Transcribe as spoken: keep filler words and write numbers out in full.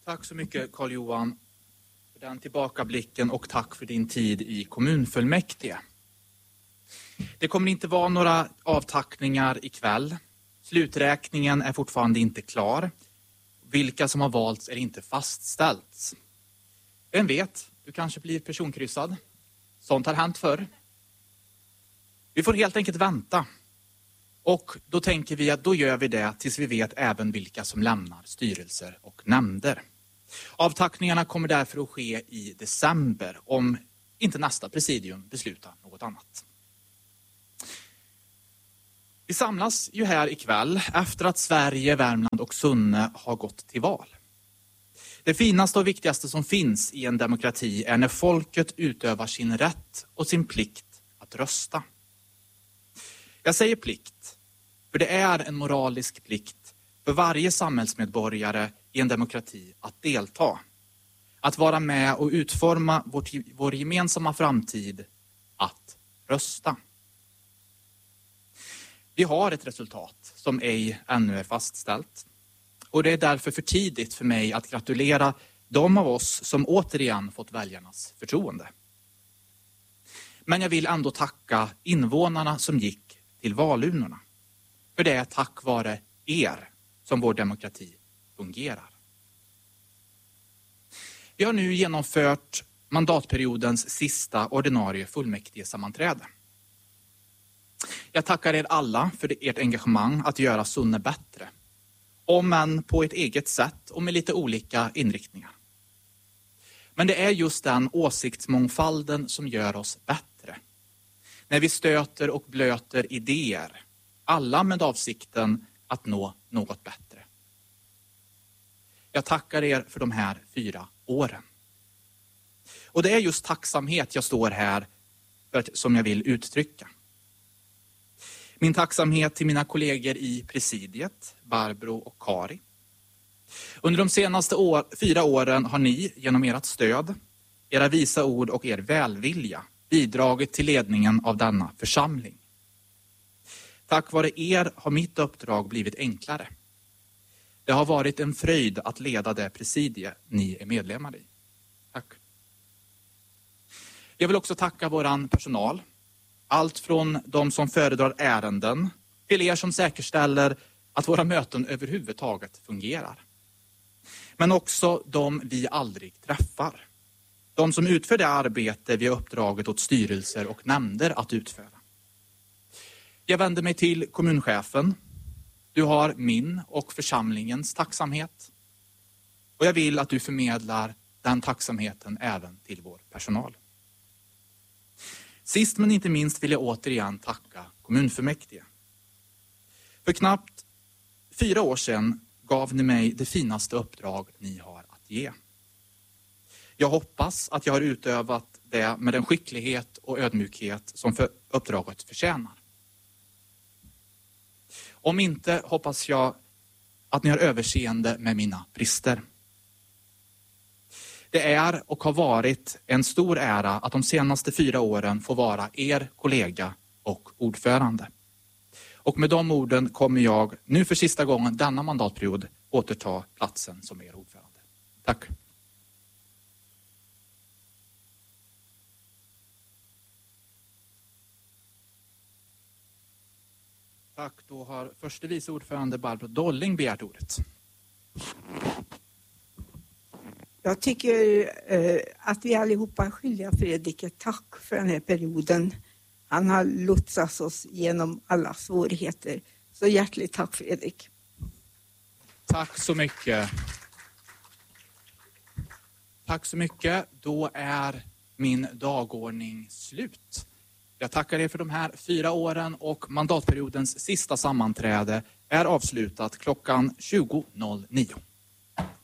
Tack så mycket Carl-Johan för den tillbakablicken och tack för din tid i kommunfullmäktige. Det kommer inte vara några avtackningar ikväll. Sluträkningen är fortfarande inte klar. Vilka som har valts är inte fastställt. Vem vet, du kanske blir personkryssad. Sånt har hänt förr. Vi får helt enkelt vänta. Och då tänker vi att då gör vi det tills vi vet även vilka som lämnar styrelser och nämnder. Avtackningarna kommer därför att ske i december om inte nästa presidium beslutar något annat. Vi samlas ju här ikväll efter att Sverige, Värmland och Sunne har gått till val. Det finaste och viktigaste som finns i en demokrati är när folket utövar sin rätt och sin plikt att rösta. Jag säger plikt, för det är en moralisk plikt för varje samhällsmedborgare i en demokrati att delta. Att vara med och utforma vår, vår gemensamma framtid, att rösta. Vi har ett resultat som ej ännu är fastställt. Och det är därför för tidigt för mig att gratulera de av oss som återigen fått väljarnas förtroende. Men jag vill ändå tacka invånarna som gick till valurnorna. För det är tack vare er som vår demokrati fungerar. Vi har nu genomfört mandatperiodens sista ordinarie fullmäktigesammanträde. Jag tackar er alla för ert engagemang att göra Sunne bättre. Om än på ett eget sätt och med lite olika inriktningar. Men det är just den åsiktsmångfalden som gör oss bättre. När vi stöter och blöter idéer. Alla med avsikten att nå något bättre. Jag tackar er för de här fyra åren. Och det är just tacksamhet jag står här för att, som jag vill uttrycka. Min tacksamhet till mina kollegor i presidiet, Barbro och Kari. Under de senaste år, fyra åren har ni genom ert stöd, era visa ord och er välvilja bidragit till ledningen av denna församling. Tack vare er har mitt uppdrag blivit enklare. Det har varit en fröjd att leda det presidie ni är medlemmar i. Tack. Jag vill också tacka våran personal. Allt från de som föredrar ärenden till er som säkerställer att våra möten överhuvudtaget fungerar. Men också de vi aldrig träffar. De som utför det arbete vi har uppdraget åt styrelser och nämnder att utföra. Jag vänder mig till kommunchefen. Du har min och församlingens tacksamhet. Och jag vill att du förmedlar den tacksamheten även till vår personal. Sist men inte minst vill jag återigen tacka kommunfullmäktige. För knappt fyra år sedan gav ni mig det finaste uppdrag ni har att ge. Jag hoppas att jag har utövat det med den skicklighet och ödmjukhet som för uppdraget förtjänar. Om inte hoppas jag att ni har överseende med mina brister. Det är och har varit en stor ära att de senaste fyra åren få vara er kollega och ordförande. Och med de orden kommer jag nu för sista gången denna mandatperiod återta platsen som er ordförande. Tack. Tack, då har förste vice ordförande Barbro Dolling begärt ordet. Jag tycker eh, att vi allihopa är skyldiga Fredrik ett tack för den här perioden. Han har lotsat oss genom alla svårigheter. Så hjärtligt tack Fredrik. Tack så mycket. Tack så mycket. Då är min dagordning slut. Jag tackar er för de här fyra åren och mandatperiodens sista sammanträde är avslutat klockan tjugo noll nio.